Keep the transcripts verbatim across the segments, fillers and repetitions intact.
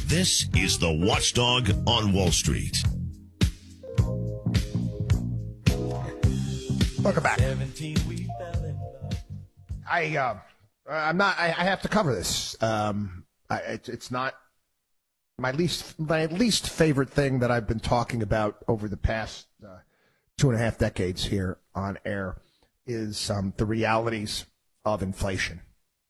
This is the Watchdog on Wall Street. Welcome back. I, uh, I'm not. I, I have to cover this. Um, I, it, it's not my least my least favorite thing that I've been talking about over the past uh, two and a half decades here on air is um, the realities of inflation.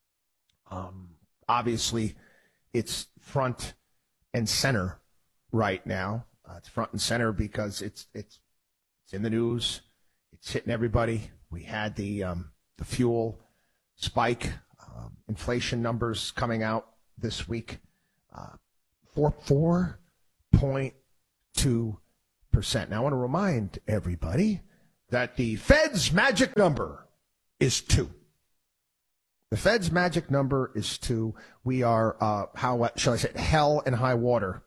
Um, obviously, it's front and center right now. Uh, it's front and center because it's it's it's in the news. It's hitting everybody. We had the um, the fuel spike, um, inflation numbers coming out this week, uh, for four point two percent. Now, I want to remind everybody that the Fed's magic number is two. The Fed's magic number is two. We are, uh, how shall I say, hell and high water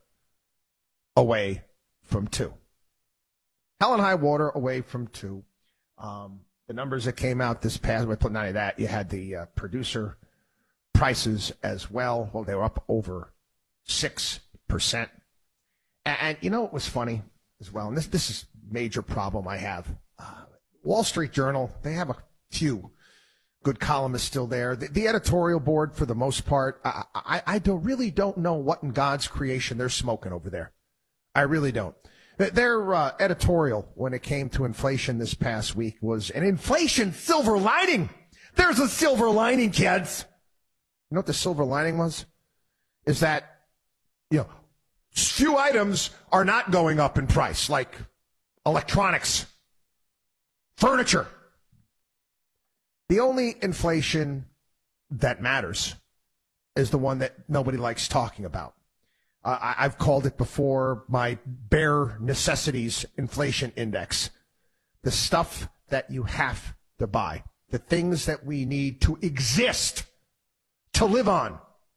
away from two. Hell and high water away from two. Um, the numbers that came out this past, we put none of that. You had the uh, producer prices as well. Well, they were up over six percent. And, and you know what was funny as well? And this, this is a major problem I have. Uh, Wall Street Journal, they have a few good columnists still there. The, the editorial board, for the most part, I, I, I don't, really don't know what in God's creation they're smoking over there. I really don't. Their uh, editorial when it came to inflation this past week was an inflation silver lining. There's a silver lining, kids. You know what the silver lining was? Is that, you know, few items are not going up in price, like electronics, furniture. The only inflation that matters is the one that nobody likes talking about. Uh, I, I've called it before my bare necessities inflation index. The stuff that you have to buy. The things that we need to exist, to live on.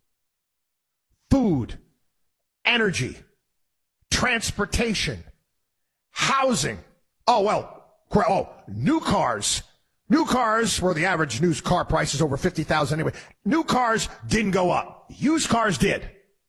Food, energy, transportation, housing. Oh, well, oh, new cars. New cars, where the average new car price is over fifty thousand dollars anyway. New cars didn't go up. Used cars did.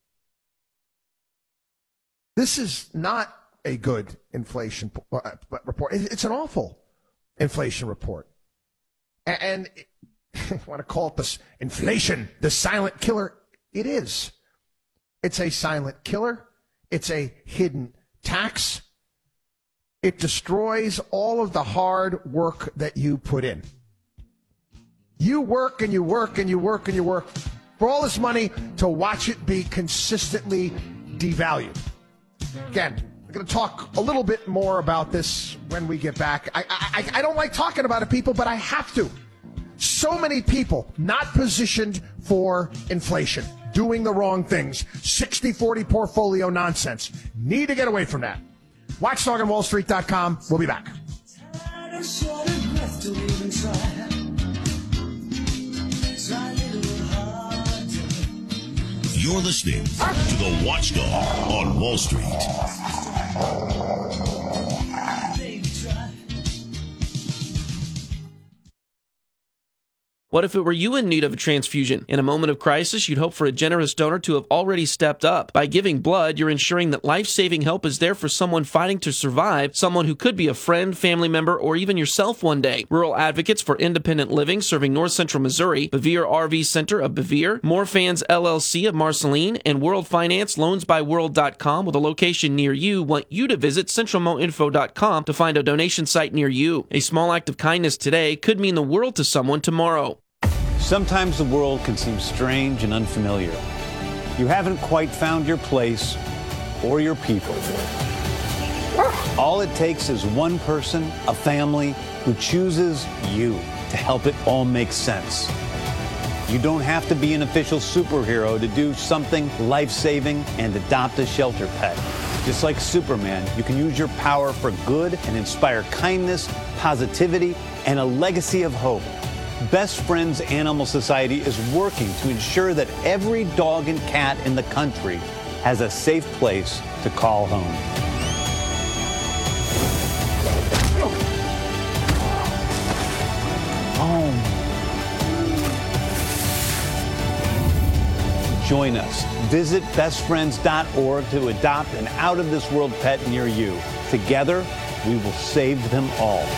This is not a good inflation report. It's an awful inflation report. And I want to call it this inflation, the silent killer. It is. It's a silent killer. It's a hidden tax. It destroys all of the hard work that you put in. You work and you work and you work and you work for all this money to watch it be consistently devalued. Again, we're going to talk a little bit more about this when we get back. I, I, I don't like talking about it, people, but I have to. So many people not positioned for inflation, doing the wrong things, sixty forty portfolio nonsense. Need to get away from that. Watchdog on Wall Street dot com. We'll be back. You're listening to the Watchdog on Wall Street. What if it were you in need of a transfusion? In a moment of crisis, you'd hope for a generous donor to have already stepped up. By giving blood, you're ensuring that life-saving help is there for someone fighting to survive, someone who could be a friend, family member, or even yourself one day. Rural Advocates for Independent Living serving North Central Missouri, Bevere R V Center of Bevere, More Fans L L C of Marceline, and World Finance loans by world dot com with a location near you want you to visit central mo info dot com to find a donation site near you. A small act of kindness today could mean the world to someone tomorrow. Sometimes the world can seem strange and unfamiliar. You haven't quite found your place or your people. All it takes is one person, a family, who chooses you to help it all make sense. You don't have to be an official superhero to do something life-saving and adopt a shelter pet. Just like Superman, you can use your power for good and inspire kindness, positivity, and a legacy of hope. Best Friends Animal Society is working to ensure that every dog and cat in the country has a safe place to call home. Home. Join us. Visit best friends dot org to adopt an out-of-this-world pet near you. Together, we will save them all.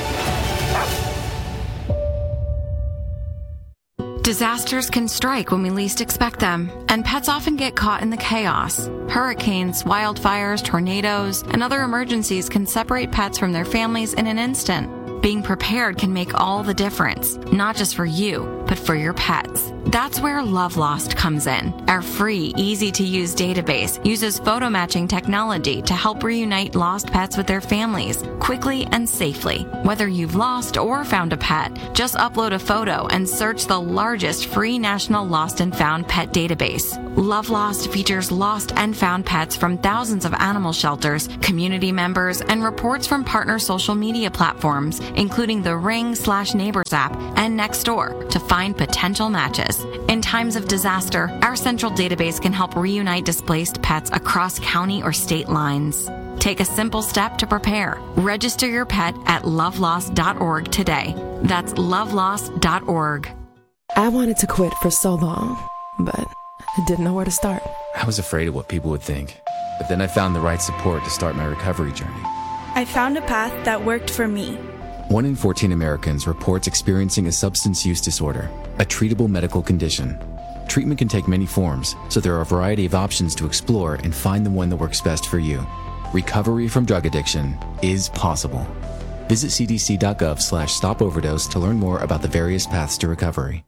Disasters can strike when we least expect them, and pets often get caught in the chaos. Hurricanes, wildfires, tornadoes, and other emergencies can separate pets from their families in an instant. Being prepared can make all the difference, not just for you, but for your pets. That's where Love Lost comes in. Our free, easy-to-use database uses photo matching technology to help reunite lost pets with their families quickly and safely. Whether you've lost or found a pet, just upload a photo and search the largest free national lost and found pet database. Love Lost features lost and found pets from thousands of animal shelters, community members, and reports from partner social media platforms, including the Ring slash Neighbors app and Nextdoor, to find potential matches. In times of disaster, our central database can help reunite displaced pets across county or state lines. Take a simple step to prepare. Register your pet at love lost dot org today. That's love lost dot org. I wanted to quit for so long, but I didn't know where to start. I was afraid of what people would think, but then I found the right support to start my recovery journey. I found a path that worked for me. One in fourteen Americans reports experiencing a substance use disorder, a treatable medical condition. Treatment can take many forms, so there are a variety of options to explore and find the one that works best for you. Recovery from drug addiction is possible. Visit c d c dot gov slash stop overdose to learn more about the various paths to recovery.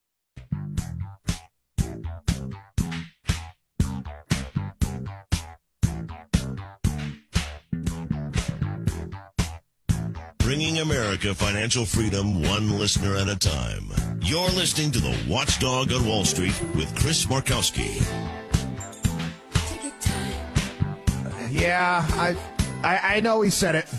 Bringing America financial freedom one listener at a time. You're listening to The Watchdog on Wall Street with Chris Markowski. Yeah, I, I, I know he said it.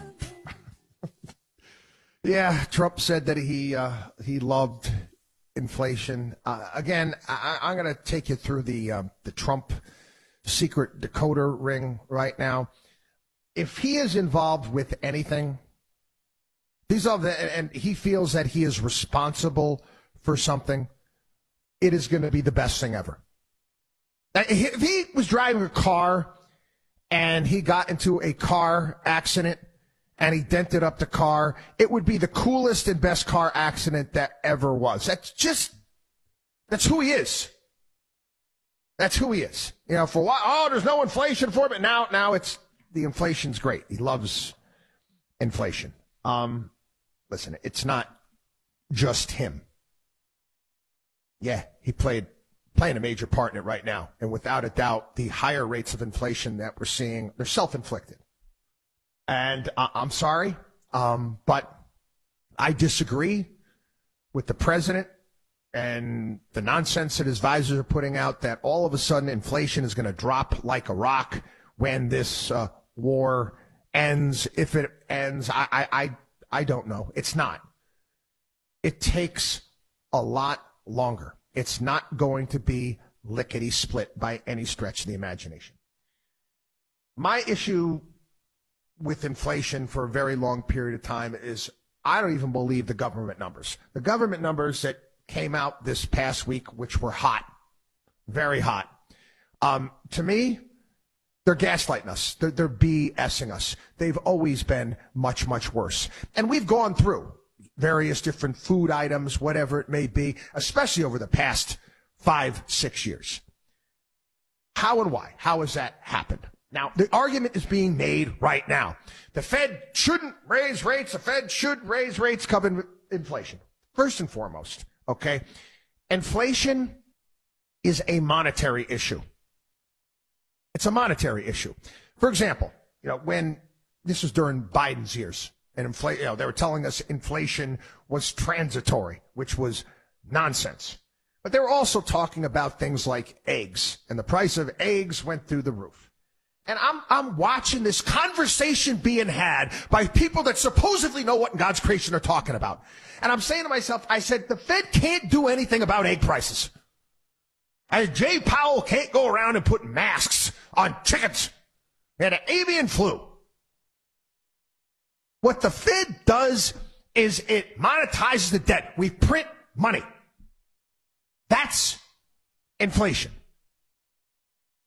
Yeah, Trump said that he uh, he loved inflation. Uh, again, I, I'm going to take you through the uh, the Trump secret decoder ring right now. If he is involved with anything, these are the, and he feels that he is responsible for something, it is going to be the best thing ever. If he was driving a car and he got into a car accident and he dented up the car, it would be the coolest and best car accident that ever was. That's just, that's who he is. That's who he is. You know, for a while, oh, there's no inflation for him, but now, now it's, the inflation's great. He loves inflation. Um, listen, it's not just him. Yeah, he played playing a major part in it right now. And without a doubt, the higher rates of inflation that we're seeing, they're self-inflicted. And uh, I'm sorry, um, but I disagree with the president and the nonsense that his advisors are putting out that all of a sudden inflation is going to drop like a rock when this uh, war ends. If it ends, I, I, I, I don't know. It's not. It takes a lot longer. It's not going to be lickety-split by any stretch of the imagination. My issue with inflation for a very long period of time is I don't even believe the government numbers. The government numbers that came out this past week, which were hot, very hot, um, to me, they're gaslighting us. They're, they're BSing us. They've always been much, much worse. And we've gone through various different food items, whatever it may be, especially over the past five, six years. How and why? How has that happened? Now, the argument is being made right now. The Fed shouldn't raise rates. The Fed should raise rates covering inflation. First and foremost, okay, inflation is a monetary issue. It's a monetary issue. For example, you know, when this was during Biden's years, and inflation, you know, they were telling us inflation was transitory, which was nonsense. But they were also talking about things like eggs, and the price of eggs went through the roof. And I'm I'm watching this conversation being had by people that supposedly know what in God's creation they're talking about. And I'm saying to myself, I said, the Fed can't do anything about egg prices. And Jay Powell can't go around and put masks on chickens. They had an avian flu. What the Fed does is it monetizes the debt. We print money. That's inflation.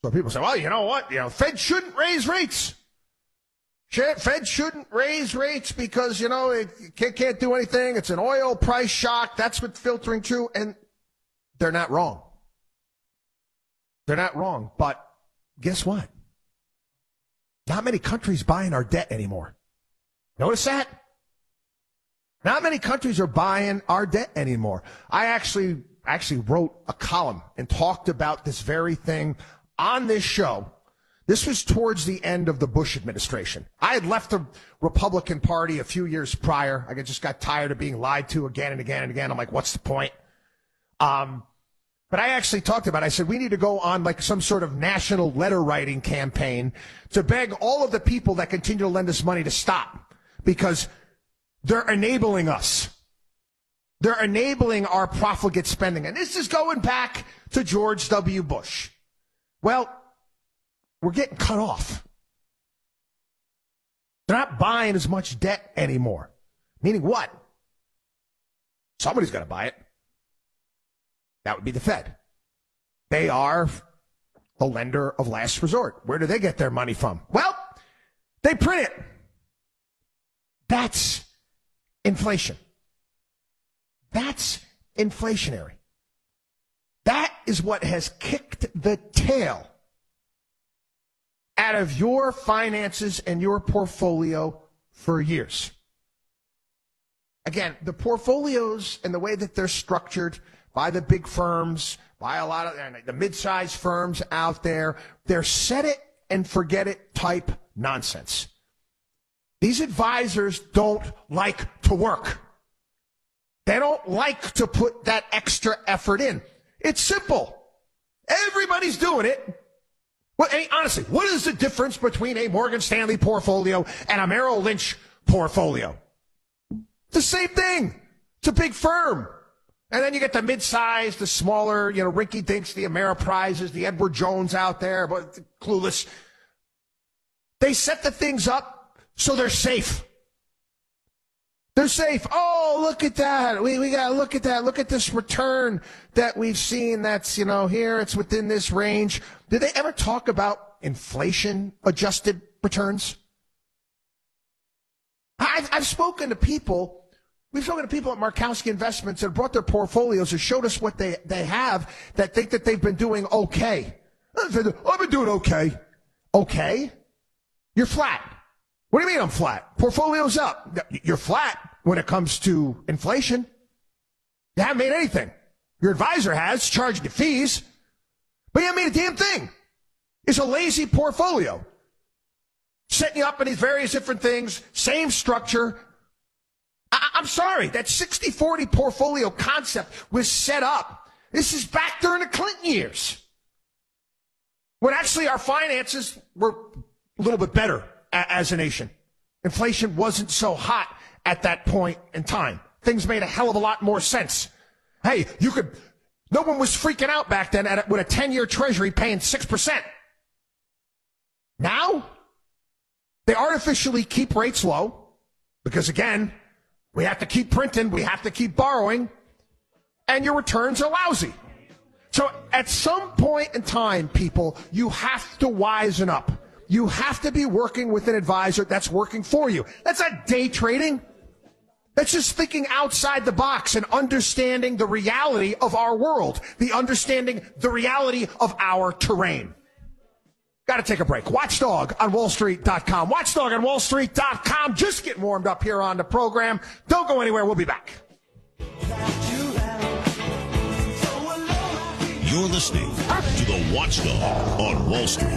So people say, well, you know what? You know, Fed shouldn't raise rates. Fed shouldn't raise rates because, you know, it can't, can't do anything. It's an oil price shock. That's what's filtering through. And they're not wrong. They're not wrong. But guess what? Not many countries buying our debt anymore. Notice that? Not many countries are buying our debt anymore. I actually actually wrote a column and talked about this very thing on this show. This was towards the end of the Bush administration. I had left the Republican Party a few years prior. I just got tired of being lied to again and again and again. I'm like, what's the point? Um, but I actually talked about it. I said, we need to go on like some sort of national letter writing campaign to beg all of the people that continue to lend us money to stop, because they're enabling us. They're enabling our profligate spending. And this is going back to George W. Bush. Well, we're getting cut off. They're not buying as much debt anymore. Meaning what? Somebody's going to buy it. That would be the Fed. They are the lender of last resort. Where do they get their money from? Well, they print it. That's inflation. That's inflationary. That is what has kicked the tail out of your finances and your portfolio for years. Again, the portfolios and the way that they're structured by the big firms, by a lot of the mid-sized firms out there, they're set it and forget it type nonsense. These advisors don't like to work. They don't like to put that extra effort in. It's simple. Everybody's doing it. Well, I mean, honestly, what is the difference between a Morgan Stanley portfolio and a Merrill Lynch portfolio? The same thing. It's a big firm. And then you get the mid-sized, the smaller, you know, rinky-dinks, the Ameriprizes, the Edward Jones out there, but clueless. They set the things up so they're safe. They're safe. Oh, look at that. We we got to look at that. Look at this return that we've seen. That's, you know, here. It's within this range. Did they ever talk about inflation-adjusted returns? I've, I've spoken to people. We've spoken to people at Markowski Investments that brought their portfolios and showed us what they, they have that think that they've been doing okay. I've been doing okay. Okay? You're flat. What do you mean I'm flat? Portfolio's up. You're flat when it comes to inflation. You haven't made anything. Your advisor has, charged you fees, but you haven't made a damn thing. It's a lazy portfolio. Setting you up in these various different things, same structure. I- I'm sorry, that sixty forty portfolio concept was set up. This is back during the Clinton years, when actually our finances were a little bit better as a nation. Inflation wasn't so hot at that point in time. Things made a hell of a lot more sense. Hey, you could, no one was freaking out back then at, with a ten-year treasury paying six percent. Now, they artificially keep rates low because, again, we have to keep printing, we have to keep borrowing, and your returns are lousy. So at some point in time, people, you have to wisen up. You have to be working with an advisor that's working for you. That's not day trading. That's just thinking outside the box and understanding the reality of our world, the understanding the reality of our terrain. Got to take a break. Watchdog on Wall Street dot com. Watchdog on Wall Street dot com. Just getting warmed up here on the program. Don't go anywhere. We'll be back. You're listening to the Watchdog on Wall Street.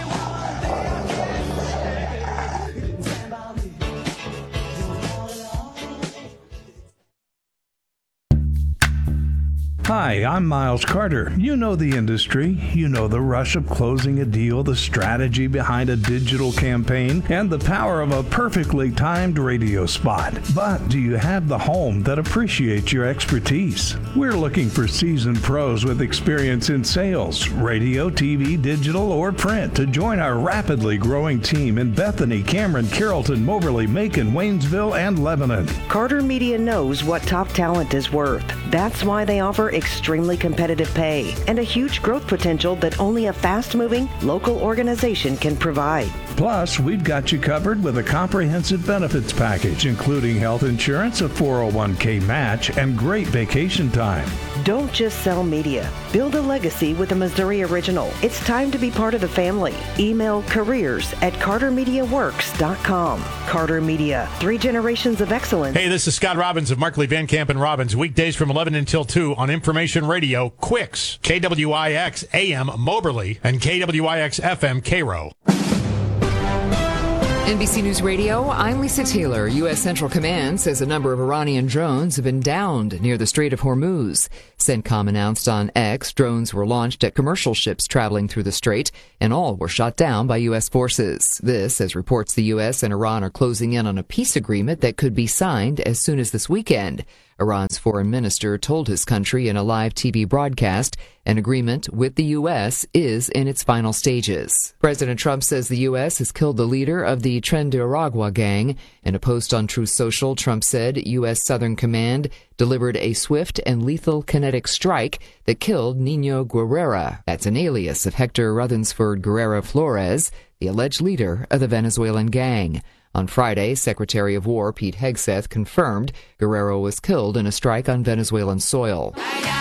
Hi, I'm Miles Carter. You know the industry. You know the rush of closing a deal, the strategy behind a digital campaign, and the power of a perfectly timed radio spot. But do you have the home that appreciates your expertise? We're looking for seasoned pros with experience in sales, radio, T V, digital, or print to join our rapidly growing team in Bethany, Cameron, Carrollton, Moberly, Macon, Waynesville, and Lebanon. Carter Media knows what top talent is worth. That's why they offer extremely competitive pay, and a huge growth potential that only a fast-moving local organization can provide. Plus, we've got you covered with a comprehensive benefits package, including health insurance, a four oh one k match, and great vacation time. Don't just sell media. Build a legacy with a Missouri original. It's time to be part of the family. Email careers at carter media works dot com. Carter Media, three generations of excellence. Hey, this is Scott Robbins of Markley, Van Camp and Robbins. Weekdays from eleven until two on Information Radio, Quicks, K W I X A M Moberly, and K W I X F M Cairo. N B C News Radio, I'm Lisa Taylor. U S. Central Command says a number of Iranian drones have been downed near the Strait of Hormuz. CENTCOM announced on X drones were launched at commercial ships traveling through the strait, and all were shot down by U S forces. This, as reports the U S and Iran are closing in on a peace agreement that could be signed as soon as this weekend. Iran's foreign minister told his country in a live T V broadcast an agreement with the U S is in its final stages. President Trump says the U S has killed the leader of the Tren de Aragua gang. In a post on Truth Social, Trump said U S. Southern Command delivered a swift and lethal kinetic strike that killed Nino Guerrera. That's an alias of Hector Rutherford Guerrera Flores, the alleged leader of the Venezuelan gang. On Friday, Secretary of War Pete Hegseth confirmed Guerrero was killed in a strike on Venezuelan soil.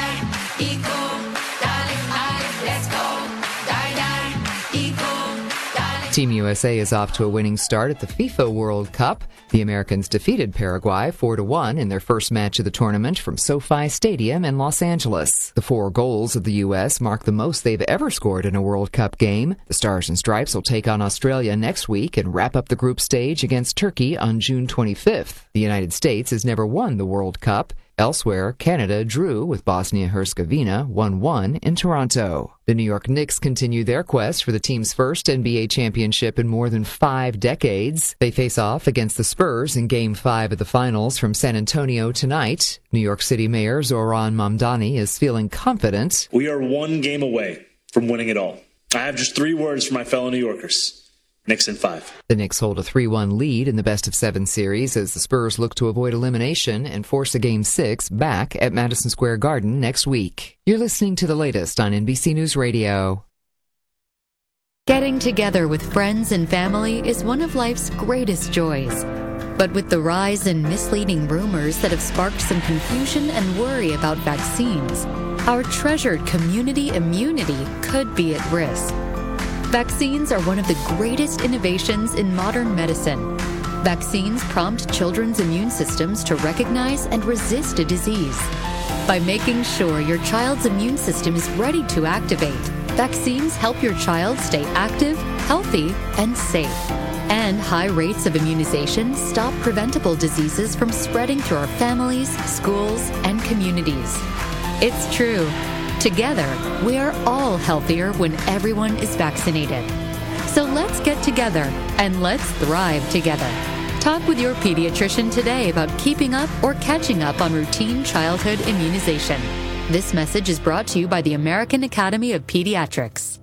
Team U S A is off to a winning start at the FIFA World Cup. The Americans defeated Paraguay four to one in their first match of the tournament from SoFi Stadium in Los Angeles. The four goals of the U S mark the most they've ever scored in a World Cup game. The Stars and Stripes will take on Australia next week and wrap up the group stage against Turkey on June twenty-fifth. The United States has never won the World Cup. Elsewhere, Canada drew with Bosnia-Herzegovina one one in Toronto. The New York Knicks continue their quest for the team's first N B A championship in more than five decades. They face off against the Spurs in Game five of the Finals from San Antonio tonight. New York City Mayor Zohran Mamdani is feeling confident. We are one game away from winning it all. I have just three words for my fellow New Yorkers. Knicks in five. The Knicks hold a three one lead in the best-of-seven series as the Spurs look to avoid elimination and force a Game six back at Madison Square Garden next week. You're listening to the latest on N B C News Radio. Getting together with friends and family is one of life's greatest joys. But with the rise in misleading rumors that have sparked some confusion and worry about vaccines, our treasured community immunity could be at risk. Vaccines are one of the greatest innovations in modern medicine. Vaccines prompt children's immune systems to recognize and resist a disease. By making sure your child's immune system is ready to activate, vaccines help your child stay active, healthy, and safe. And high rates of immunization stop preventable diseases from spreading through our families, schools, and communities. It's true. Together, we are all healthier when everyone is vaccinated. So let's get together and let's thrive together. Talk with your pediatrician today about keeping up or catching up on routine childhood immunization. This message is brought to you by the American Academy of Pediatrics.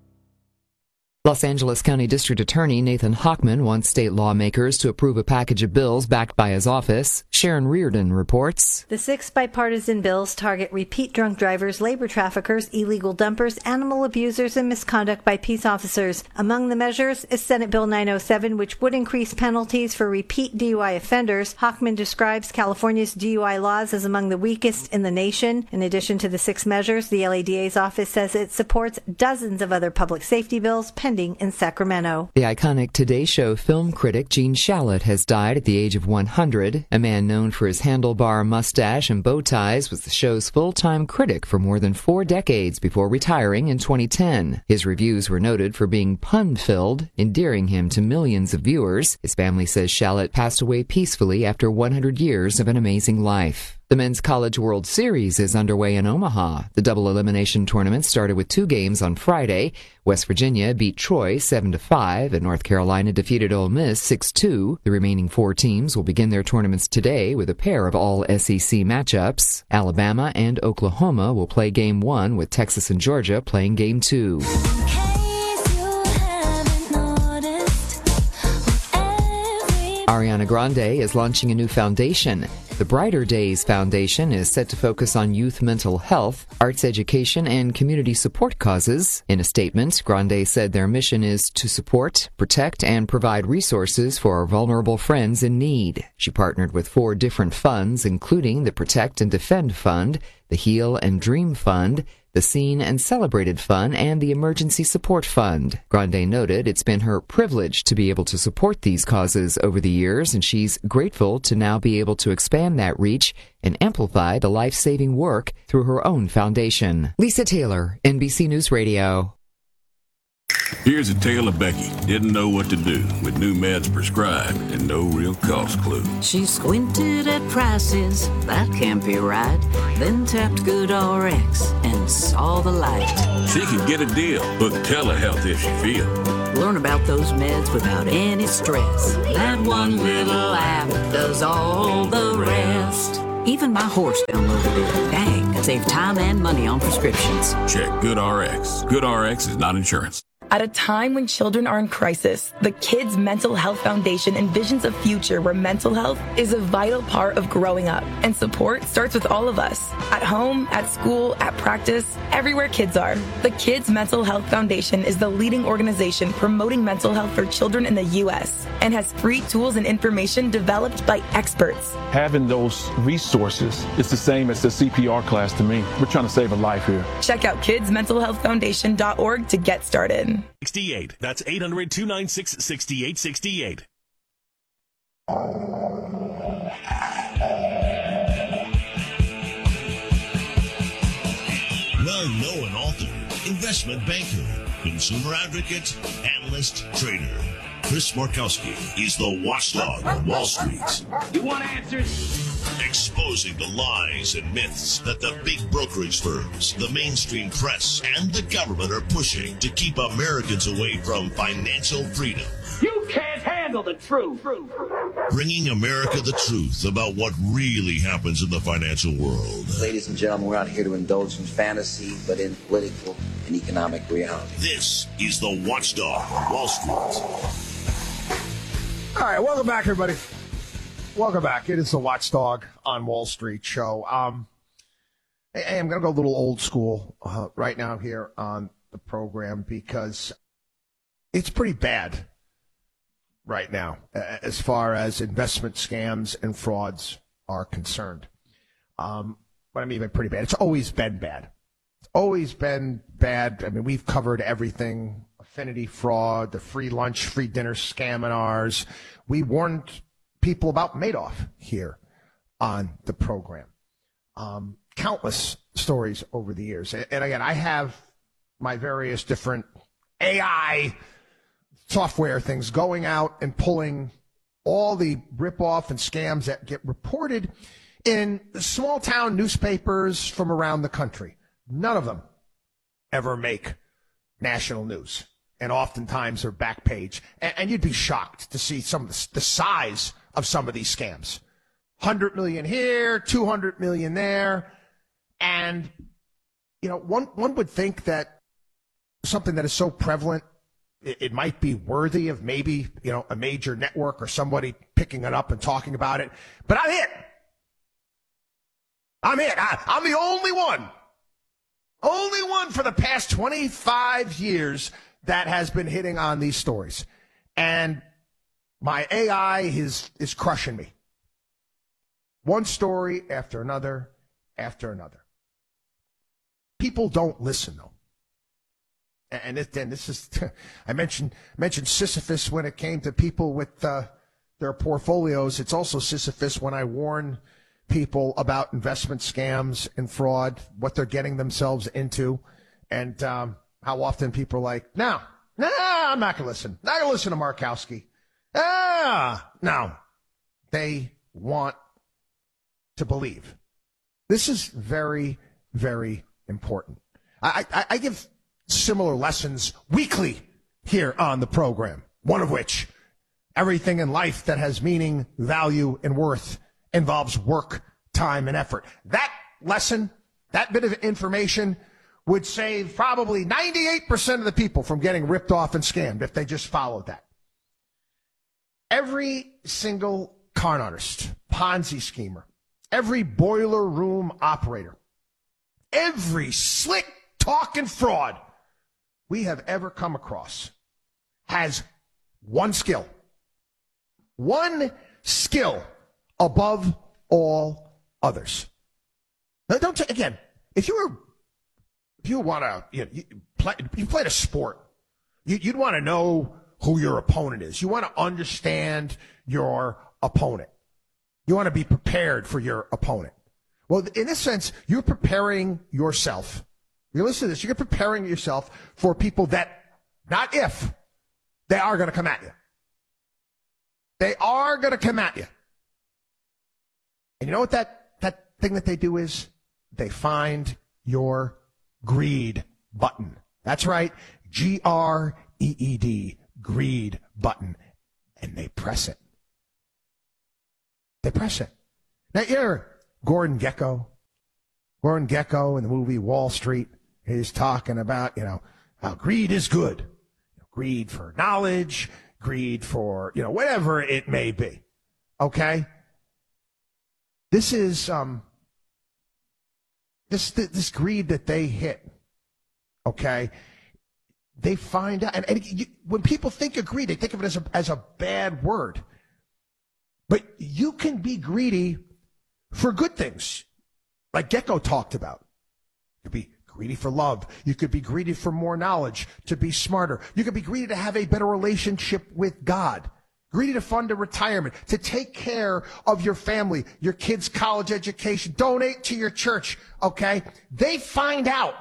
Los Angeles County District Attorney Nathan Hochman wants state lawmakers to approve a package of bills backed by his office. Sharon Reardon reports. The six bipartisan bills target repeat drunk drivers, labor traffickers, illegal dumpers, animal abusers, and misconduct by peace officers. Among the measures is Senate Bill nine oh seven, which would increase penalties for repeat D U I offenders. Hochman describes California's D U I laws as among the weakest in the nation. In addition to the six measures, the L A D A's office says it supports dozens of other public safety bills pending in Sacramento. The iconic Today Show film critic Gene Shalit has died at the age of one hundred. A man known for his handlebar mustache and bow ties was the show's full-time critic for more than four decades before retiring in twenty ten. His reviews were noted for being pun-filled, endearing him to millions of viewers. His family says Shalit passed away peacefully after one hundred years of an amazing life. The Men's College World Series is underway in Omaha. The double elimination tournament started with two games on Friday. West Virginia beat Troy seven to five, and North Carolina defeated Ole Miss six two. The remaining four teams will begin their tournaments today with a pair of all S E C matchups. Alabama and Oklahoma will play game one, with Texas and Georgia playing game two. Ariana Grande is launching a new foundation. The Brighter Days Foundation is set to focus on youth mental health, arts education, and community support causes. In a statement, Grande said their mission is to support, protect, and provide resources for vulnerable friends in need. She partnered with four different funds, including the Protect and Defend Fund, the Heal and Dream Fund, the Seen and Celebrated Fund, and the Emergency Support Fund. Grande noted it's been her privilege to be able to support these causes over the years, and she's grateful to now be able to expand that reach and amplify the life-saving work through her own foundation. Lisa Taylor, N B C News Radio. Here's a tale of Becky. Didn't know what to do with new meds prescribed and no real cost clue. She squinted at prices, that can't be right. Then tapped GoodRx and saw the light. She could get a deal, book telehealth if she feel. Learn about those meds without any stress. That one little app does all the rest. Even my horse downloaded it. Dang, save time and money on prescriptions. Check GoodRx. GoodRx is not insurance. At a time when children are in crisis, the Kids Mental Health Foundation envisions a future where mental health is a vital part of growing up, and support starts with all of us. At home, at school, at practice, everywhere kids are. The Kids Mental Health Foundation is the leading organization promoting mental health for children in the U S and has free tools and information developed by experts. Having those resources is the same as the C P R class to me. We're trying to save a life here. Check out kids mental health foundation dot org to get started. sixty-eight. That's eight hundred, two nine six, six eight six eight. Well-known author, investment banker, consumer advocate, analyst, trader. Chris Markowski is the watchdog on Wall Street. You want answers? Exposing the lies and myths that the big brokerage firms, the mainstream press, and the government are pushing to keep Americans away from financial freedom. You can't handle the truth. Bringing America the truth about what really happens in the financial world. Ladies and gentlemen, we're not here to indulge in fantasy, but in political and economic reality. This is the Watchdog on Wall Street. All right, welcome back, everybody. Welcome back. It is the Watchdog on Wall Street show. Um, hey, I'm going to go a little old school uh, right now here on the program because it's pretty bad right now as far as investment scams and frauds are concerned. Um, what I mean by pretty bad, it's always been bad. It's always been bad. I mean, we've covered everything. Affinity fraud, the free lunch, free dinner scaminars. We warned people about Madoff here on the program. Um, countless stories over the years. And, and again, I have my various different A I software things going out and pulling all the ripoff and scams that get reported in small town newspapers from around the country. None of them ever make national news. And oftentimes they're back page. And, and you'd be shocked to see some of the, the size of some of these scams. one hundred million here, two hundred million there. And, you know, one, one would think that something that is so prevalent, it, it might be worthy of maybe, you know, a major network or somebody picking it up and talking about it. But I'm it. I'm it. I, I'm the only one. Only one for the past twenty-five years that has been hitting on these stories. And my A I is, is crushing me. One story after another after another. People don't listen, though. And it, and this is, I mentioned mentioned Sisyphus when it came to people with uh, their portfolios. It's also Sisyphus when I warn people about investment scams and fraud, what they're getting themselves into, and um, how often people are like, no, no, I'm not going to listen. Not going to listen to Markowski. Ah, no. They want to believe. This is very, very important. I, I, I give similar lessons weekly here on the program, one of which, everything in life that has meaning, value, and worth involves work, time, and effort. That lesson, that bit of information would save probably ninety-eight percent of the people from getting ripped off and scammed if they just followed that. Every single con artist, Ponzi schemer, every boiler room operator, every slick talking fraud we have ever come across has one skill. One skill above all others. Now, don't t- again, if you were, if you want to, you, know, you, play, you played a sport, you, you'd want to know who your opponent is. You want to understand your opponent. You want to be prepared for your opponent. Well, in this sense, you're preparing yourself. You listen to this. You're preparing yourself for people that, not if, they are going to come at you. They are going to come at you. And you know what that, that thing that they do is? They find your greed button. That's right. G R E E D. Greed button. And they press it. They press it. Now, you're Gordon Gekko. Gordon Gekko in the movie Wall Street. He's talking about, you know, how greed is good. Greed for knowledge, greed for, you know, whatever it may be. Okay? This is, um, this, this greed that they hit. Okay? They find out, and, and you, when people think of greed, they think of it as a, as a bad word. But you can be greedy for good things, like Gekko talked about. You could be greedy for love. You could be greedy for more knowledge, to be smarter. You could be greedy to have a better relationship with God. Greedy to fund a retirement, to take care of your family, your kids' college education, donate to your church, okay? They find out.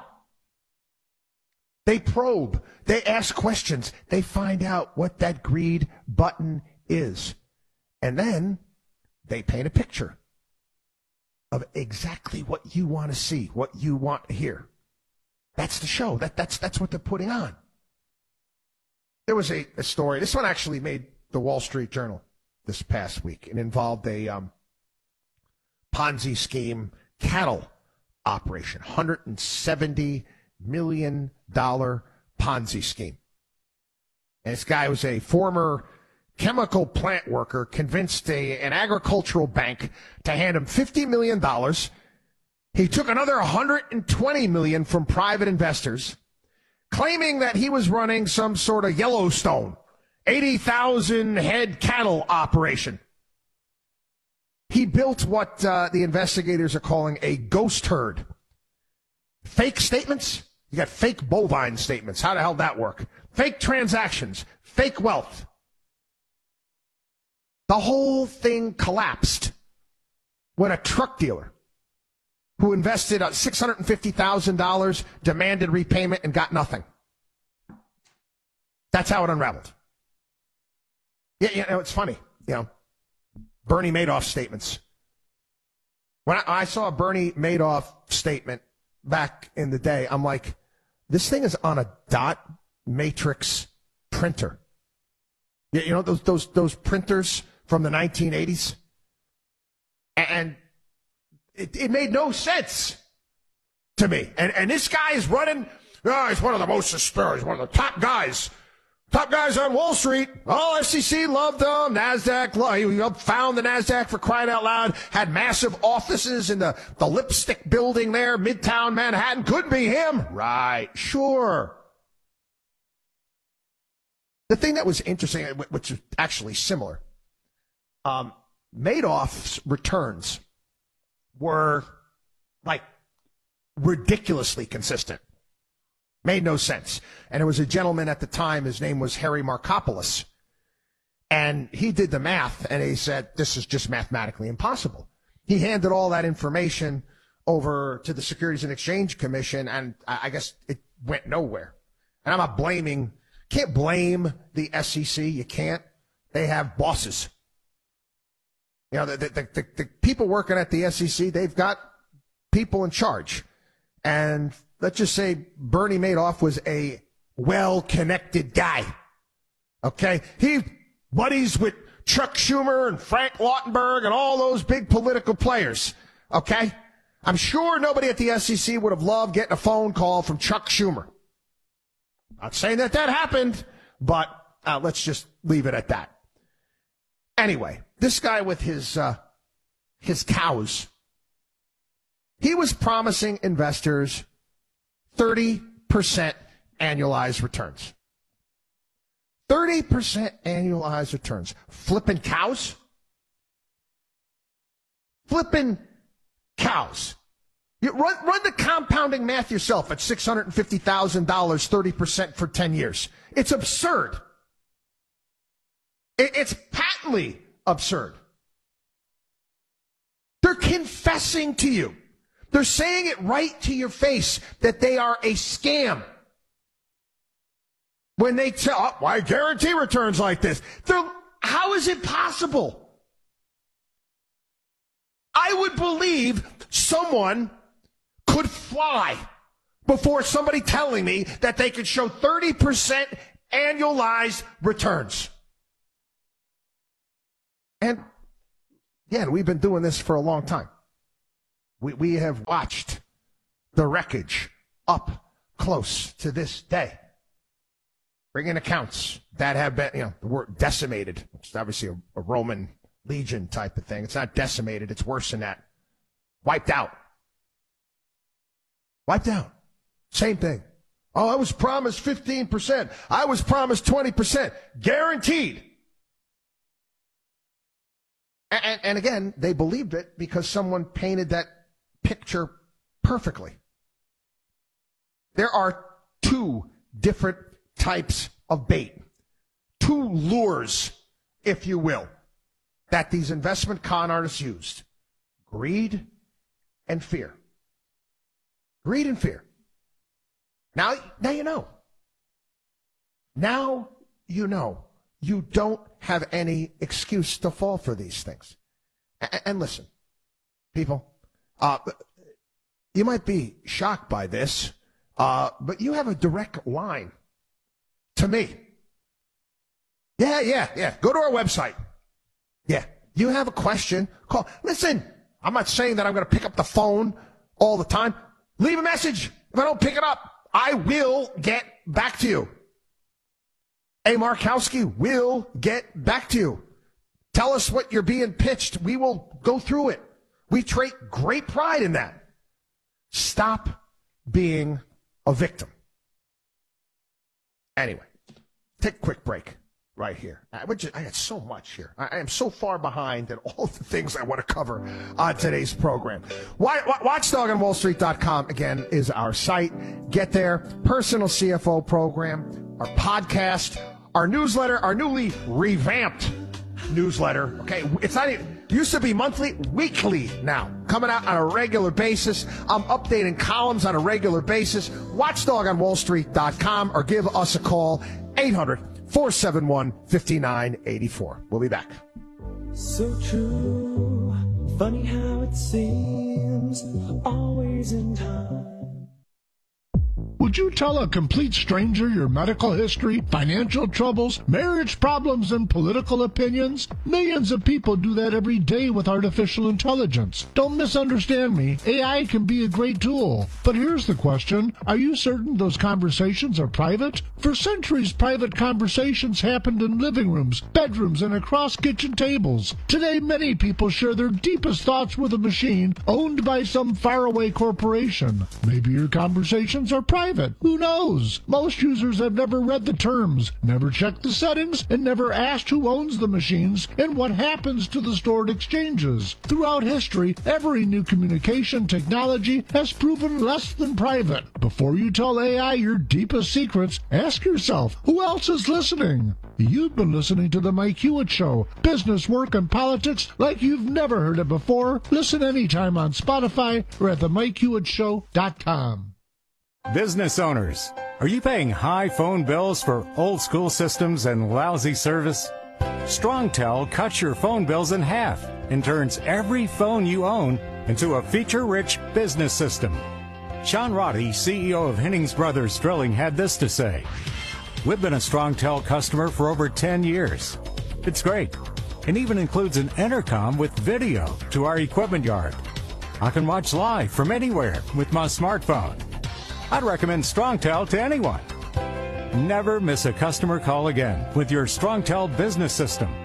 They probe. They ask questions. They find out what that greed button is. And then they paint a picture of exactly what you want to see, what you want to hear. That's the show. That, that's, that's what they're putting on. There was a, a story. This one actually made the Wall Street Journal this past week. It involved a um, Ponzi scheme cattle operation, one hundred seventy million dollars Ponzi scheme. And this guy was a former chemical plant worker, convinced a, an agricultural bank to hand him fifty million dollars. He took another one hundred twenty million dollars from private investors, claiming that he was running some sort of Yellowstone, eighty thousand head cattle operation. He built what uh, the investigators are calling a ghost herd. Fake statements. You got fake bovine statements. How the hell did that work? Fake transactions. Fake wealth. The whole thing collapsed when a truck dealer who invested six hundred fifty thousand dollars demanded repayment and got nothing. That's how it unraveled. Yeah, you know, it's funny. You know, Bernie Madoff statements. When I, I saw a Bernie Madoff statement back in the day, I'm like, this thing is on a dot matrix printer. You, you know those those those printers from the nineteen eighties? And it, it made no sense to me. And and this guy is running, oh, he's one of the most suspicious, one of the top guys. Top guys on Wall Street. Oh, F C C loved him. NASDAQ, he found the NASDAQ for crying out loud. Had massive offices in the, the lipstick building there, Midtown Manhattan. Could be him. Right, sure. The thing that was interesting, which is actually similar, um, Madoff's returns were, like, ridiculously consistent. Made no sense. And there was a gentleman at the time, his name was Harry Markopoulos, and he did the math, and he said, this is just mathematically impossible. He handed all that information over to the Securities and Exchange Commission, and I guess it went nowhere. And I'm not blaming, can't blame the S E C. You can't. They have bosses. You know, the, the, the, the people working at the S E C, they've got people in charge. And let's just say Bernie Madoff was a well-connected guy. Okay? He buddies with Chuck Schumer and Frank Lautenberg and all those big political players. Okay? I'm sure nobody at the S E C would have loved getting a phone call from Chuck Schumer. Not saying that that happened, but uh, let's just leave it at that. Anyway, this guy with his uh, his cows, he was promising investors thirty percent annualized returns. thirty percent annualized returns. Flipping cows? Flipping cows. You run, run the compounding math yourself at six hundred fifty thousand dollars, thirty percent for ten years. It's absurd. It, it's patently absurd. They're confessing to you. They're saying it right to your face that they are a scam. When they tell, oh, why guarantee returns like this? They're, how is it possible? I would believe someone could fly before somebody telling me that they could show thirty percent annualized returns. And, yeah, we've been doing this for a long time. We, we have watched the wreckage up close to this day. Bringing accounts that have been, you know, the word decimated. It's obviously a, a Roman legion type of thing. It's not decimated. It's worse than that. Wiped out. Wiped out. Same thing. Oh, I was promised fifteen percent. I was promised twenty percent. Guaranteed. And, and, and again, they believed it because someone painted that picture perfectly. There are two different types of bait, two lures, if you will, that these investment con artists used. Greed and fear. Greed and fear. Now, now you know. Now you know. You don't have any excuse to fall for these things. And, and listen, people, uh, you might be shocked by this, uh, but you have a direct line to me. Yeah, yeah, yeah. Go to our website. Yeah. You have a question, call. Listen, I'm not saying that I'm going to pick up the phone all the time. Leave a message. If I don't pick it up, I will get back to you. A. Markowski will get back to you. Tell us what you're being pitched. We will go through it. We take great pride in that. Stop being a victim. Anyway, take a quick break right here. I, just, I got so much here. I, I am so far behind in all the things I want to cover on today's program. Watchdog on Wall Street dot com, again, is our site. Get there. Personal C F O program, our podcast, our newsletter, our newly revamped newsletter. Okay, it's not even, it used to be monthly, weekly now, coming out on a regular basis. I'm updating columns on a regular basis. Watchdog on Wall Street dot com, or give us a call, eight hundred, four seven one, five nine eight four. We'll be back. So true, funny how it seems, always in time. Would you tell a complete stranger your medical history, financial troubles, marriage problems, and political opinions? Millions of people do that every day with artificial intelligence. Don't misunderstand me. A I can be a great tool. But here's the question. Are you certain those conversations are private? For centuries, private conversations happened in living rooms, bedrooms, and across kitchen tables. Today, many people share their deepest thoughts with a machine owned by some faraway corporation. Maybe your conversations are private. Who knows? Most users have never read the terms, never checked the settings, and never asked who owns the machines and what happens to the stored exchanges. Throughout history, every new communication technology has proven less than private. Before you tell A I your deepest secrets, ask yourself, who else is listening? You've been listening to The Mike Hewitt Show. Business, work, and politics like you've never heard it before. Listen anytime on Spotify or at the mike hewitt show dot com. Business owners, are you paying high phone bills for old school systems and lousy service? StrongTel cuts your phone bills in half and turns every phone you own into a feature-rich business system. Sean Roddy, C E O of Hennings Brothers Drilling, had this to say. We've been a StrongTel customer for over ten years. It's great, and even includes an intercom with video to our equipment yard. I can watch live from anywhere with my smartphone. I'd recommend StrongTel to anyone. Never miss a customer call again with your StrongTel business system.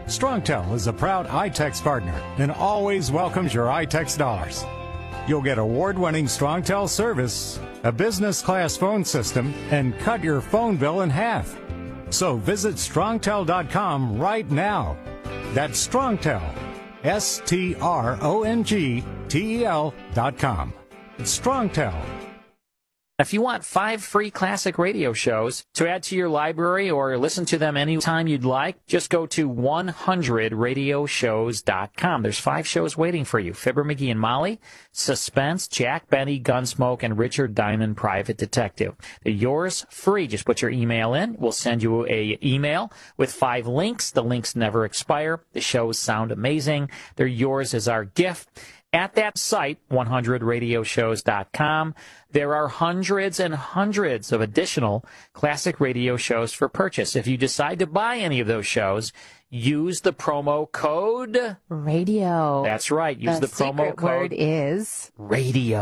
StrongTel is a proud iTex partner and always welcomes your iTex dollars. You'll get award-winning StrongTel service, a business-class phone system, and cut your phone bill in half. So visit strongtel dot com right now. That's StrongTel, S T R O N G T E L dot com. It's StrongTel. If you want five free classic radio shows to add to your library or listen to them anytime you'd like, just go to one hundred radio shows dot com. There's five shows waiting for you. Fibber, McGee, and Molly, Suspense, Jack Benny, Gunsmoke, and Richard Diamond, Private Detective. They're yours free. Just put your email in. We'll send you a email with five links. The links never expire. The shows sound amazing. They're yours as our gift. At that site, one hundred radio shows dot com, there are hundreds and hundreds of additional classic radio shows for purchase. If you decide to buy any of those shows, use the promo code radio. That's right. Use the, the promo secret code word is radio.